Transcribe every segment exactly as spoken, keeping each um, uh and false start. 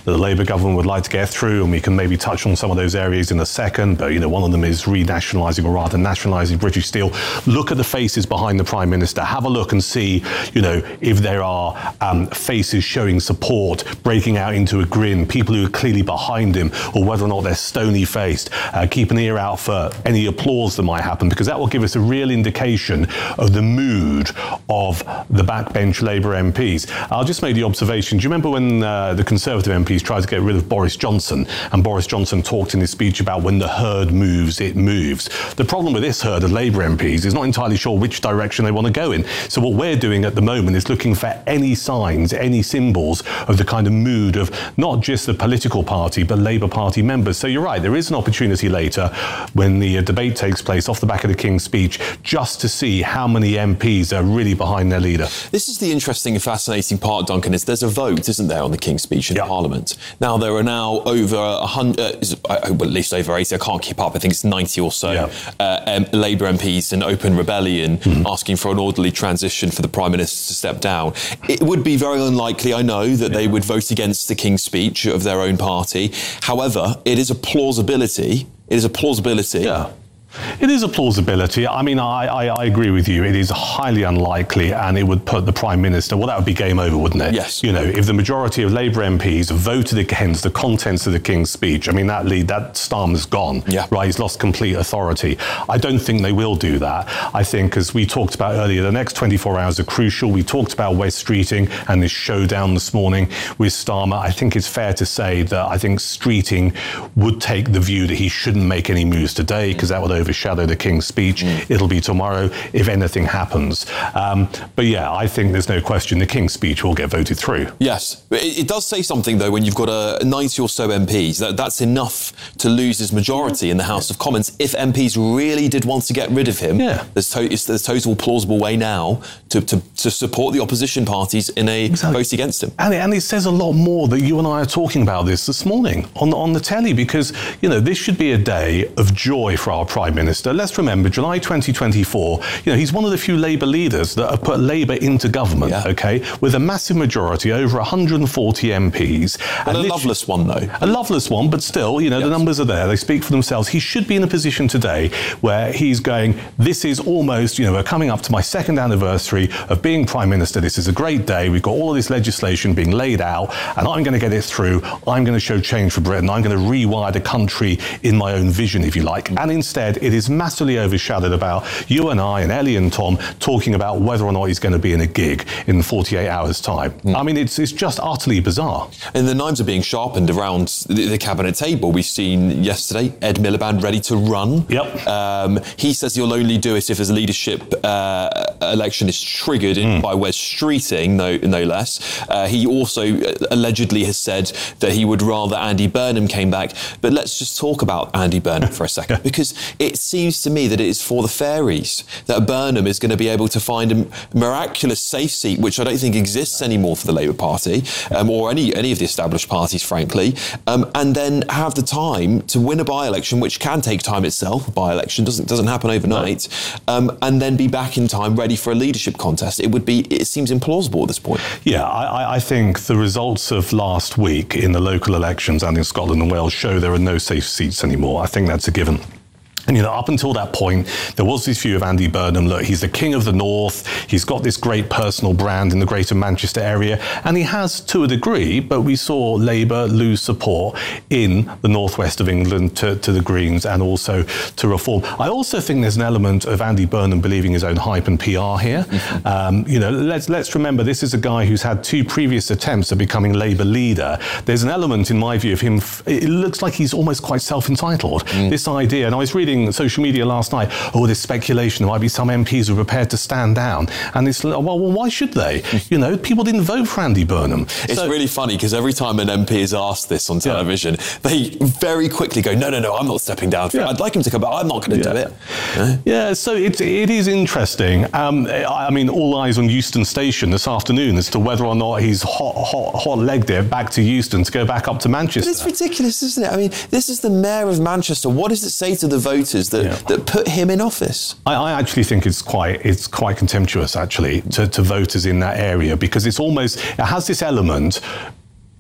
that the Labour government would like to get through, and we can maybe touch on some of those areas in a second. But, you know, one of them is renationalising, or rather nationalising British Steel. Look at the faces behind the Prime Minister. Have a look and see, you know, if there are um, faces showing support, breaking out into a grin, people who are clearly behind him, or whether or not they're stony-faced. Uh, keep an ear out for any applause that might happen, because that will give us a real indication of the mood of the backbench Labour M Ps. I'll just make the observation. Do you remember when uh, the Conservative M Ps tried to get rid of Boris Johnson, and Boris Johnson talked in his speech about when the herd moves, it moves? The problem with this herd of Labour M Ps is not entirely sure which direction they want to go in. So what we're doing at the moment is looking for any signs, any symbols of the kind of mood of not just the political party, but Labour Party members. So you're right, there is an opportunity later when the uh, debate takes place off the back of the King's speech, just to see how many M Ps are really behind their leader. This is the interesting and fascinating part, Duncan, is there's a vote, isn't there, on the King's speech in yep. Parliament. Now, there are now over one hundred, uh, well, at least over eighty, I can't keep up, I think it's ninety or so, yep. uh, um, Labour M Ps in open rebellion mm. asking for an orderly transition for the Prime Minister to step down. It would be very unlikely, I know, that yeah. they would vote against the King's speech of their own party. However, it is a plausibility, it is a plausibility yeah. It is a plausibility. I mean, I, I, I agree with you. It is highly unlikely, and it would put the Prime Minister, well, that would be game over, wouldn't it? Yes. You know, if the majority of Labour M Ps voted against the contents of the King's speech, I mean, that lead, that Starmer's gone, yeah. right? He's lost complete authority. I don't think they will do that. I think, as we talked about earlier, the next twenty-four hours are crucial. We talked about West Streeting and this showdown this morning with Starmer. I think it's fair to say that I think Streeting would take the view that he shouldn't make any moves today, because that would overshadow the King's speech. Mm. It'll be tomorrow if anything happens. Um, but yeah, I think there's no question the King's speech will get voted through. Yes. It, it does say something, though, when you've got a ninety or so M Ps. That, that's enough to lose his majority in the House of Commons. If M Ps really did want to get rid of him, yeah. there's, to, there's a total plausible way now to, to, to support the opposition parties in a exactly. vote against him. And it, and it says a lot more that you and I are talking about this this morning on, on the telly, because, you know, this should be a day of joy for our Prime Minister. Let's remember, July twenty twenty-four, you know, he's one of the few Labour leaders that have put Labour into government, yeah. okay, with a massive majority, over one hundred forty M Ps. And, and a loveless one, though. A loveless one, but still, you know, yes. the numbers are there. They speak for themselves. He should be in a position today where he's going, this is almost, you know, we're coming up to my second anniversary of being Prime Minister. This is a great day. We've got all of this legislation being laid out, and I'm going to get it through. I'm going to show change for Britain. I'm going to rewire the country in my own vision, if you like. And instead, it is massively overshadowed about you and I and Ellie and Tom talking about whether or not he's going to be in a gig in forty-eight hours' time. Mm. I mean, it's it's just utterly bizarre. And the knives are being sharpened around the, the cabinet table. We've seen yesterday Ed Miliband ready to run. Yep. Um, he says he'll only do it if his leadership uh, election is triggered in, mm. by Wes Streeting, no, no less. Uh, he also allegedly has said that he would rather Andy Burnham came back. But let's just talk about Andy Burnham for a second, because it seems to me that it is for the fairies that Burnham is going to be able to find a miraculous safe seat, which I don't think exists anymore for the Labour Party um, or any any of the established parties, frankly, um, and then have the time to win a by-election, which can take time itself. A by-election doesn't doesn't happen overnight, um, and then be back in time, ready for a leadership contest. It would be. It seems implausible at this point. Yeah, I, I think the results of last week in the local elections and in Scotland and Wales show there are no safe seats anymore. I think that's a given. And, you know, up until that point, there was this view of Andy Burnham. Look, he's the king of the north. He's got this great personal brand in the greater Manchester area. And he has to a degree, but we saw Labour lose support in the northwest of England to, to the Greens and also to Reform. I also think there's an element of Andy Burnham believing his own hype and P R here. Mm-hmm. Um, you know, let's, let's remember, this is a guy who's had two previous attempts at becoming Labour leader. There's an element, in my view, of him, it looks like he's almost quite self-entitled. Mm. This idea, and I was reading social media last night, oh, there's speculation there might be some M Ps who are prepared to stand down. And it's, well, well why should they? You know, people didn't vote for Andy Burnham. It's so, really funny, because every time an M P is asked this on television, yeah. they very quickly go, no, no, no, I'm not stepping down. Yeah. I'd like him to come back. I'm not going to yeah. do it. Yeah, yeah so it, it is interesting. Um, I mean, all eyes on Euston Station this afternoon as to whether or not he's hot, hot, hot-legged it back to Euston to go back up to Manchester. But it's ridiculous, isn't it? I mean, this is the mayor of Manchester. What does it say to the voters that, yeah. that put him in office? I, I actually think it's quite it's quite contemptuous, actually, to, to voters in that area, because it's almost, it has this element.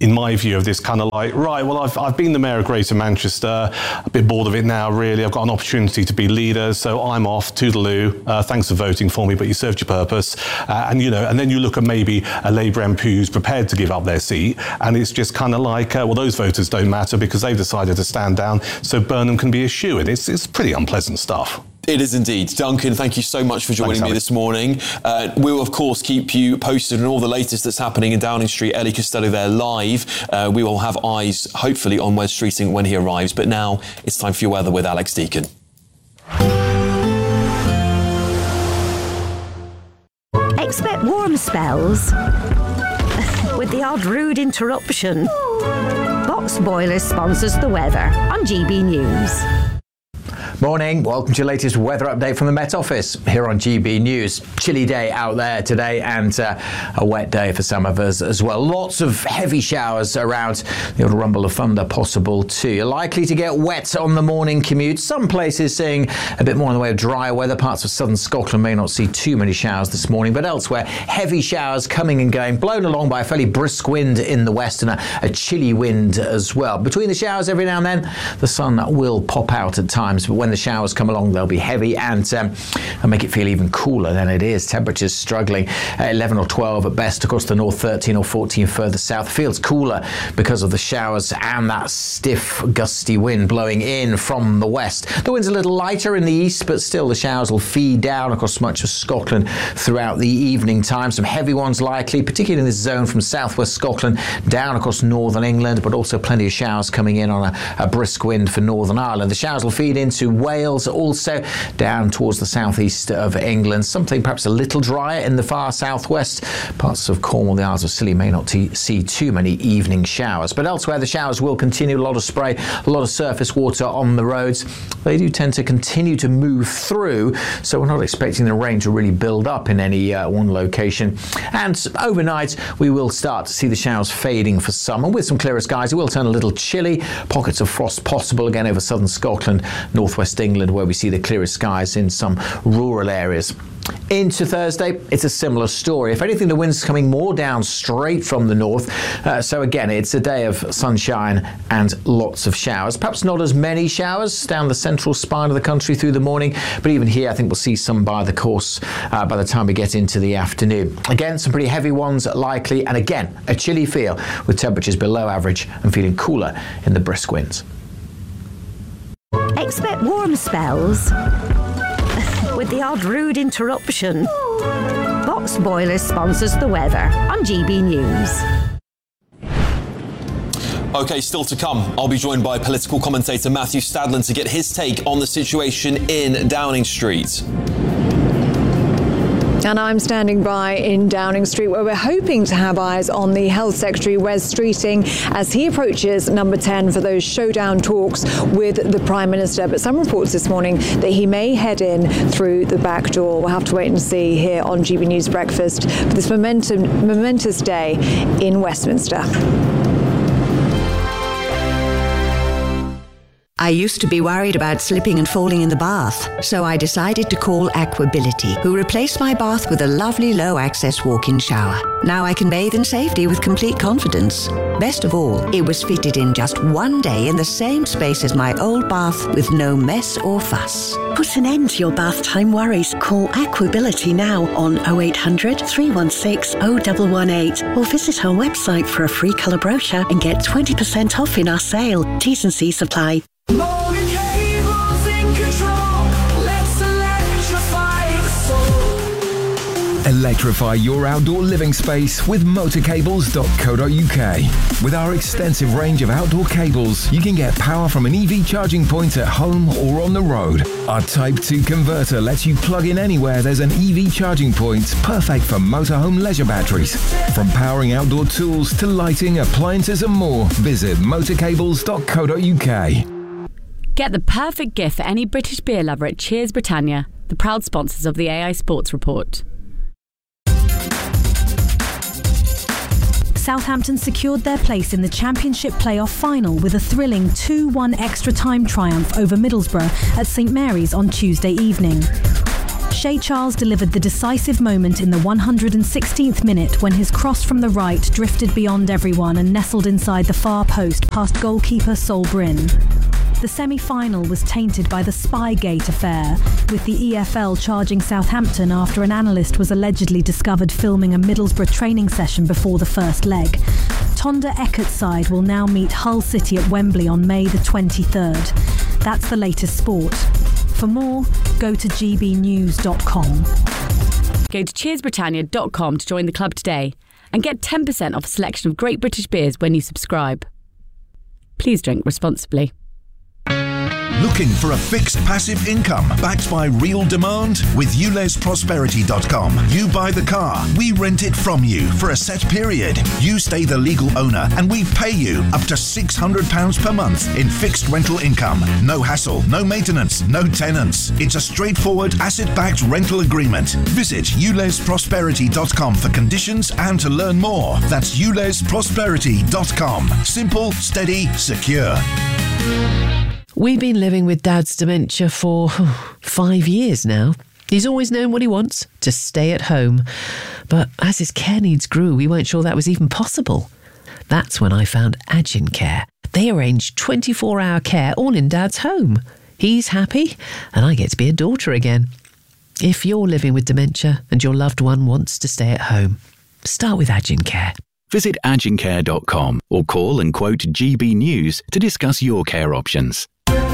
in my view, of this kind of like, right, well, I've, I've been the mayor of Greater Manchester, a bit bored of it now, really. I've got an opportunity to be leader, so I'm off, toodaloo. Uh, thanks for voting for me, but you served your purpose. Uh, and, you know, and then you look at maybe a Labour M P who's prepared to give up their seat, and it's just kind of like, uh, well, those voters don't matter because they've decided to stand down, so Burnham can be a shoo-in. It's, it's pretty unpleasant stuff. It is indeed. Duncan, thank you so much for joining Thanks, me this morning. Uh, we will, of course, keep you posted on all the latest that's happening in Downing Street. Ellie Costello there live. Uh, we will have eyes, hopefully, on Wes Streeting when he arrives. But now it's time for your weather with Alex Deakin. Expect warm spells with the odd rude interruption. Box Boilers sponsors the weather on G B News. Morning, welcome to your latest weather update from the Met Office here on G B News. Chilly day out there today and uh, a wet day for some of us as well. Lots of heavy showers around, the odd rumble of thunder possible too. You're likely to get wet on the morning commute. Some places seeing a bit more in the way of drier weather. Parts of southern Scotland may not see too many showers this morning, but elsewhere heavy showers coming and going, blown along by a fairly brisk wind in the west and a, a chilly wind as well. Between the showers every now and then the sun will pop out at times, but when the showers come along, they'll be heavy and um, and make it feel even cooler than it is. Temperatures struggling at eleven or twelve at best across the north, thirteen or fourteen further south. Feels cooler because of the showers and that stiff, gusty wind blowing in from the west. The wind's a little lighter in the east, but still the showers will feed down across much of Scotland throughout the evening time. Some heavy ones likely, particularly in this zone from southwest Scotland down across northern England, but also plenty of showers coming in on a, a brisk wind for Northern Ireland. The showers will feed into Wales, also down towards the southeast of England. Something perhaps a little drier in the far southwest. Parts of Cornwall, the Isles of Scilly may not t- see too many evening showers. But elsewhere, the showers will continue. A lot of spray, a lot of surface water on the roads. They do tend to continue to move through, so we're not expecting the rain to really build up in any uh, one location. And overnight, we will start to see the showers fading for some. And with some clearer skies, it will turn a little chilly. Pockets of frost possible again over southern Scotland, northwest England, where we see the clearest skies in some rural areas. Into Thursday, it's a similar story. If anything, the wind's coming more down straight from the north. Uh, so again, it's a day of sunshine and lots of showers. Perhaps not as many showers down the central spine of the country through the morning, but even here, I think we'll see some by the course uh, by the time we get into the afternoon. Again, some pretty heavy ones likely, and again, a chilly feel with temperatures below average and feeling cooler in the brisk winds. Expect warm spells with the odd rude interruption. Box Boilers sponsors the weather on G B News. OK, still to come, I'll be joined by political commentator Matthew Stadland to get his take on the situation in Downing Street. And I'm standing by in Downing Street, where we're hoping to have eyes on the Health Secretary, Wes Streeting, as he approaches number ten for those showdown talks with the Prime Minister. But some reports this morning that he may head in through the back door. We'll have to wait and see here on G B News Breakfast for this momentum, momentous day in Westminster. I used to be worried about slipping and falling in the bath, so I decided to call Aquability, who replaced my bath with a lovely low-access walk-in shower. Now I can bathe in safety with complete confidence. Best of all, it was fitted in just one day in the same space as my old bath with no mess or fuss. Put an end to your bath time worries. Call Aquability now on oh eight hundred, three one six, oh one one eight or visit our website for a free colour brochure and get twenty percent off in our sale. T's and C's apply. Morgan Cables in control. Let's electrify the soul. Electrify your outdoor living space with motor cables dot co dot uk. With our extensive range of outdoor cables, you can get power from an E V charging point at home or on the road. Our Type two converter lets you plug in anywhere there's an E V charging point, perfect for motorhome leisure batteries. From powering outdoor tools to lighting, appliances and more, visit motor cables dot co dot uk. Get the perfect gift for any British beer lover at Cheers Britannia, the proud sponsors of the A I Sports Report. Southampton secured their place in the Championship playoff final with a thrilling two one extra time triumph over Middlesbrough at St Mary's on Tuesday evening. Shea Charles delivered the decisive moment in the one hundred sixteenth minute when his cross from the right drifted beyond everyone and nestled inside the far post past goalkeeper Sol Brynn. The semi-final was tainted by the Spygate affair, with the E F L charging Southampton after an analyst was allegedly discovered filming a Middlesbrough training session before the first leg. Tonda Eckert's side will now meet Hull City at Wembley on May the twenty-third. That's the latest sport. For more, go to g b news dot com. Go to cheers britannia dot com to join the club today and get ten percent off a selection of great British beers when you subscribe. Please drink responsibly. Looking for a fixed passive income backed by real demand? With ules prosperity dot com, you buy the car, we rent it from you for a set period. You stay the legal owner and we pay you up to six hundred pounds per month in fixed rental income. No hassle, no maintenance, no tenants. It's a straightforward asset-backed rental agreement. Visit ules prosperity dot com for conditions and to learn more. That's ules prosperity dot com. Simple, steady, secure. We've been living with Dad's dementia for five years now. He's always known what he wants, to stay at home. But as his care needs grew, we weren't sure that was even possible. That's when I found Agin Care. They arrange twenty-four hour care all in Dad's home. He's happy, and I get to be a daughter again. If you're living with dementia and your loved one wants to stay at home, start with Agin Care. Visit agin care dot com or call and quote G B News to discuss your care options.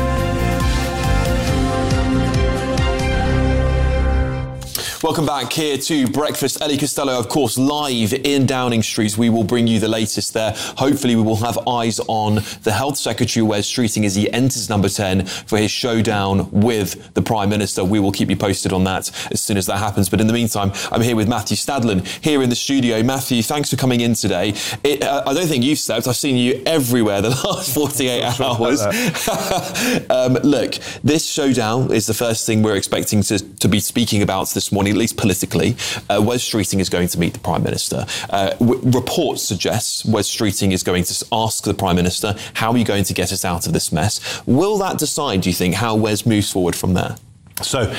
Welcome back here to Breakfast. Ellie Costello, of course, live in Downing Street. We will bring you the latest there. Hopefully we will have eyes on the Health Secretary, Wes Streeting, as he enters number ten for his showdown with the Prime Minister. We will keep you posted on that as soon as that happens. But in the meantime, I'm here with Matthew Stadlen here in the studio. Matthew, thanks for coming in today. It, uh, I don't think you've slept. I've seen you everywhere the last forty-eight hours. um, look, this showdown is the first thing we're expecting to, to be speaking about this morning, at least politically. uh, Wes Streeting is going to meet the Prime Minister. Uh, w- reports suggest Wes Streeting is going to ask the Prime Minister, how are you going to get us out of this mess? Will that decide, do you think, how Wes moves forward from there? So,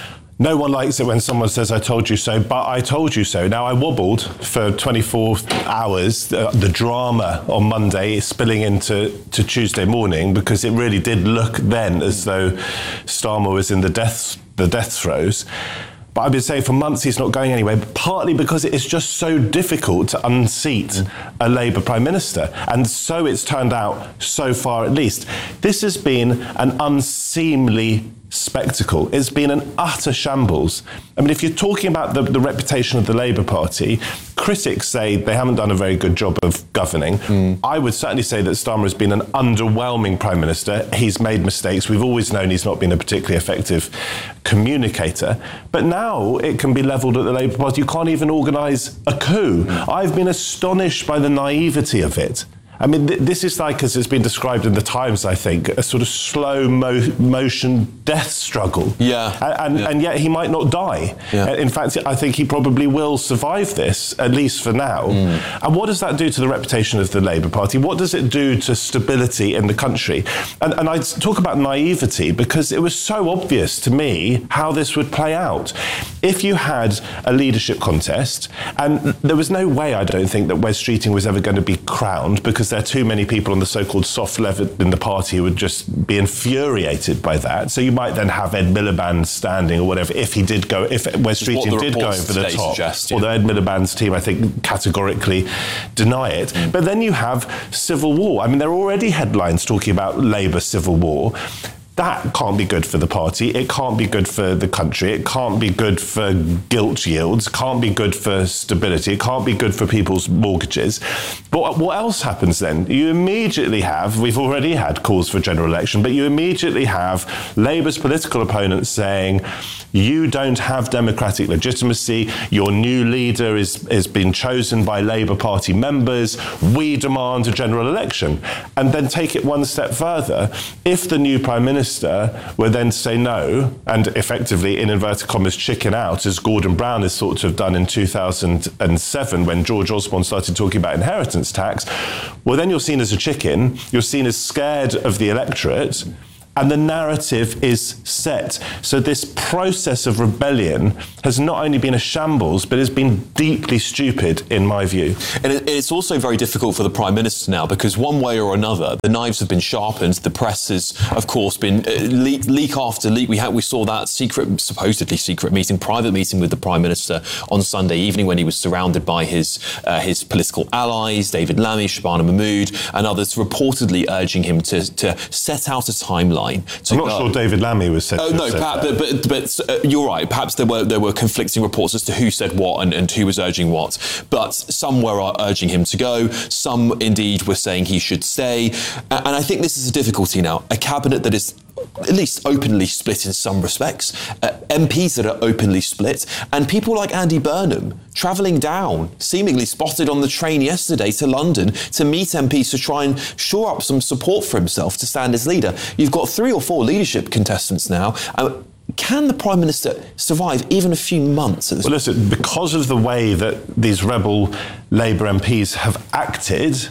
no one likes it when someone says, I told you so, but I told you so. Now, I wobbled for twenty-four hours, uh, the drama on Monday spilling into to Tuesday morning, because it really did look then as though Starmer was in the death, the death throes. But I've been saying for months he's not going anywhere, partly because it is just so difficult to unseat mm. a Labour Prime Minister. And so it's turned out, so far at least. This has been an unseemly spectacle. It's been an utter shambles. I mean, if you're talking about the, the reputation of the Labour Party, critics say they haven't done a very good job of governing. Mm. I would certainly say that Starmer has been an underwhelming Prime Minister. He's made mistakes. We've always known he's not been a particularly effective communicator. But now it can be levelled at the Labour Party. You can't even organise a coup. Mm. I've been astonished by the naivety of it. I mean, th- this is like, as it's been described in the Times, I think, a sort of slow mo- motion death struggle. Yeah. And, and, yeah. and yet he might not die. Yeah. In fact, I think he probably will survive this, at least for now. Mm. And what does that do to the reputation of the Labour Party? What does it do to stability in the country? And, and I talk about naivety because it was so obvious to me how this would play out. If you had a leadership contest, and there was no way, I don't think, that Wes Streeting was ever going to be crowned, because there are too many people on the so-called soft level in the party who would just be infuriated by that. So you might then have Ed Miliband standing or whatever, if he did go, if Wes Streeting did go over the top. Suggest, yeah. Although Ed Miliband's team, I think, categorically deny it. Mm. But then you have civil war. I mean, there are already headlines talking about Labour civil war. That can't be good for the party. It can't be good for the country. It can't be good for gilt yields. Can't be good for stability. It can't be good for people's mortgages. But what else happens then? You immediately have, we've already had calls for a general election, but you immediately have Labour's political opponents saying, you don't have democratic legitimacy. Your new leader is has been chosen by Labour Party members. We demand a general election. And then take it one step further. If the new Prime Minister were then to say no, and effectively, in inverted commas, chicken out, as Gordon Brown has sort of done in two thousand seven when George Osborne started talking about inheritance tax, well, then you're seen as a chicken. You're seen as scared of the electorate. and the narrative is set. So this process of rebellion has not only been a shambles, but has been deeply stupid, in my view. And it, it's also very difficult for the Prime Minister now, because one way or another, the knives have been sharpened. The press has, of course, been uh, leak, leak after leak. We, had, we saw that secret, supposedly secret meeting, private meeting with the Prime Minister on Sunday evening when he was surrounded by his uh, his political allies, David Lammy, Shabana Mahmood, and others, reportedly urging him to, to set out a timeline. To I'm not go. sure David Lammy was said Oh to no, have said perhaps, that. but but, but uh, you're right. Perhaps there were there were conflicting reports as to who said what and, and who was urging what. But some were urging him to go. Some indeed were saying he should stay. And I think this is a difficulty now. A cabinet that is at least openly split in some respects, uh, M Ps that are openly split, and people like Andy Burnham travelling down, seemingly spotted on the train yesterday to London to meet M Ps to try and shore up some support for himself to stand as leader. You've got three or four leadership contestants now. Uh, Can the Prime Minister survive even a few months at this Well, listen, because of the way that these rebel Labour M Ps have acted,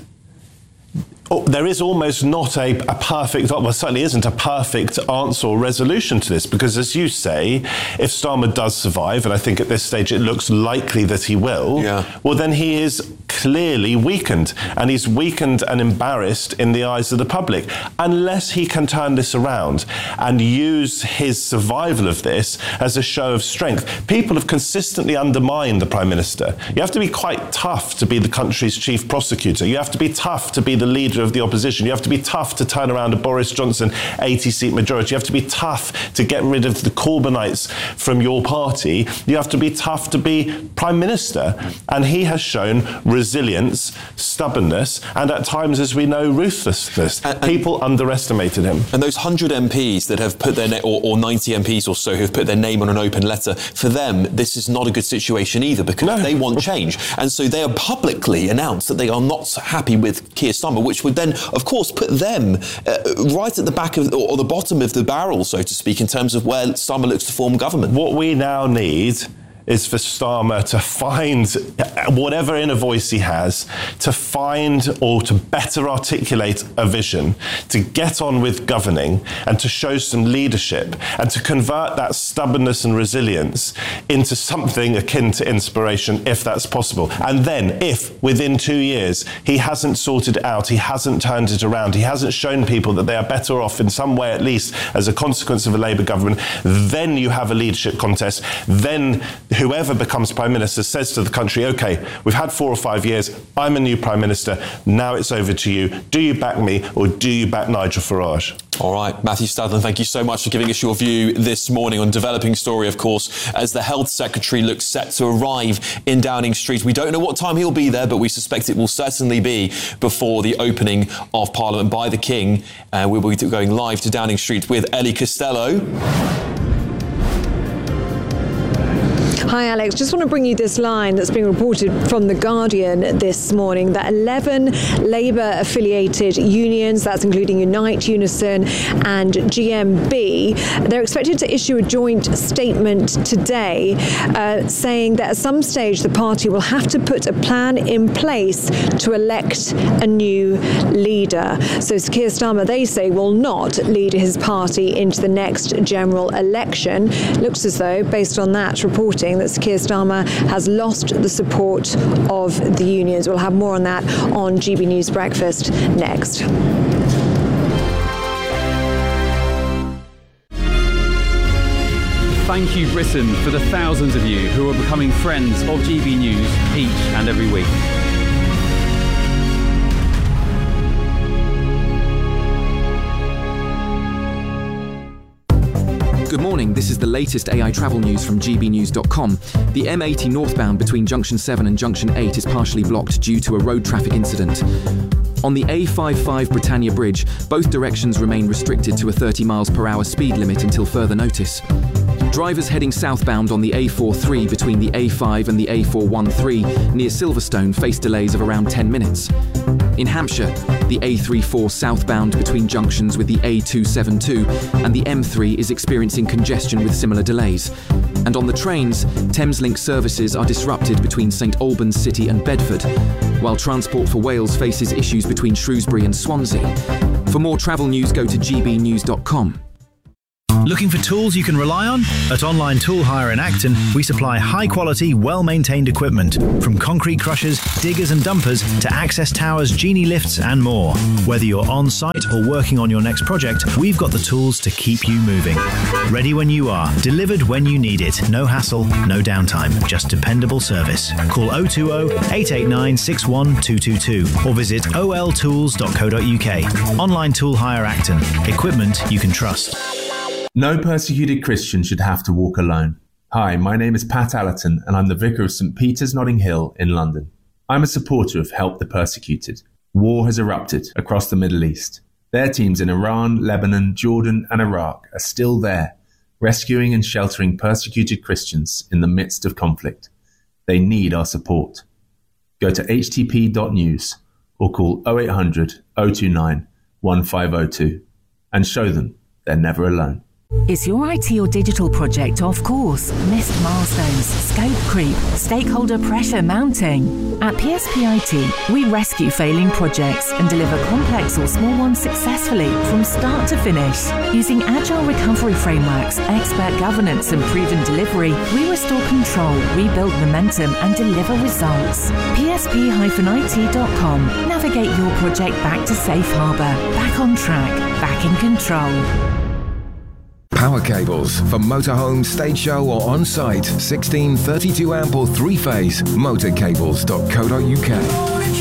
oh, there is almost not a, a perfect, well, certainly isn't a perfect answer or resolution to this, because as you say, if Starmer does survive, and I think at this stage it looks likely that he will, yeah. well, then he is clearly weakened, and he's weakened and embarrassed in the eyes of the public. Unless he can turn this around and use his survival of this as a show of strength. People have consistently undermined the Prime Minister. You have to be quite tough to be the country's chief prosecutor. You have to be tough to be the leader of the opposition. You have to be tough to turn around a Boris Johnson eighty-seat majority. You have to be tough to get rid of the Corbynites from your party. You have to be tough to be Prime Minister. And he has shown resilience, stubbornness, and at times, as we know, ruthlessness. And, and People underestimated him. And those one hundred M Ps that have put their name, or, or ninety M Ps or so who have put their name on an open letter, for them, this is not a good situation either, because no. they want change. And so they are publicly announced that they are not happy with Keir Starmer, which would then, of course, put them uh, right at the back of, or, or the bottom of the barrel, so to speak, in terms of where Starmer looks to form government. What we now need is for Starmer to find whatever inner voice he has, to find or to better articulate a vision, to get on with governing and to show some leadership and to convert that stubbornness and resilience into something akin to inspiration, if that's possible. And then if within two years he hasn't sorted it out, he hasn't turned it around, he hasn't shown people that they are better off in some way, at least as a consequence of a Labour government, then you have a leadership contest. Then whoever becomes Prime Minister says to the country, OK, we've had four or five years, I'm a new Prime Minister, now it's over to you. Do you back me or do you back Nigel Farage? All right, Matthew Stadlen, thank you so much for giving us your view this morning on developing story, of course, as the Health Secretary looks set to arrive in Downing Street. We don't know what time he'll be there, but we suspect it will certainly be before the opening of Parliament by the King. Uh, we'll be going live to Downing Street with Ellie Costello. Hi, Alex. Just want to bring you this line that's being reported from The Guardian this morning that eleven Labour-affiliated unions, that's including Unite, Unison and G M B, they're expected to issue a joint statement today uh, saying that at some stage the party will have to put a plan in place to elect a new leader. So Keir Starmer, they say, will not lead his party into the next general election. Looks as though, based on that reporting, that Keir Starmer has lost the support of the unions. We'll have more on that on G B News Breakfast next. Thank you, Britain, for the thousands of you who are becoming friends of G B News each and every week. Good morning, this is the latest A I travel news from G B news dot com. The M eighty northbound between Junction seven and Junction eight is partially blocked due to a road traffic incident. On the A fifty-five Britannia Bridge, both directions remain restricted to a thirty miles per hour speed limit until further notice. Drivers heading southbound on the A forty-three between the A five and the A four thirteen near Silverstone face delays of around ten minutes. In Hampshire, the A thirty-four southbound between junctions with the A two seventy-two and the M three is experiencing congestion with similar delays. And on the trains, Thameslink services are disrupted between St Albans City and Bedford, while Transport for Wales faces issues between Shrewsbury and Swansea. For more travel news, go to g b news dot com. Looking for tools you can rely on? At Online Tool Hire in Acton, we supply high-quality, well-maintained equipment, from concrete crushers, diggers and dumpers to access towers, genie lifts and more. Whether you're on-site or working on your next project, we've got the tools to keep you moving. Ready when you are, delivered when you need it. No hassle, no downtime, just dependable service. Call oh two oh, eight eight nine, six one two two two or visit o l tools dot co dot u k. Online Tool Hire Acton. Equipment you can trust. No persecuted Christian should have to walk alone. Hi, my name is Pat Allerton and I'm the Vicar of St Peter's Notting Hill in London. I'm a supporter of Help the Persecuted. War has erupted across the Middle East. Their teams in Iran, Lebanon, Jordan and Iraq are still there, rescuing and sheltering persecuted Christians in the midst of conflict. They need our support. Go to h t p dot news or call oh eight hundred, oh two nine, one five oh two and show them they're never alone. Is your I T or digital project off course? Missed milestones, scope creep, stakeholder pressure mounting? At P S P I T, we rescue failing projects and deliver complex or small ones successfully from start to finish. Using agile recovery frameworks, expert governance and proven delivery, we restore control, rebuild momentum and deliver results. P S P I T dot com. Navigate your project back to safe harbour, back on track, back in control. Power cables for motorhome, stage show or on-site. sixteen, thirty-two amp or three-phase. motorcables dot co dot u k.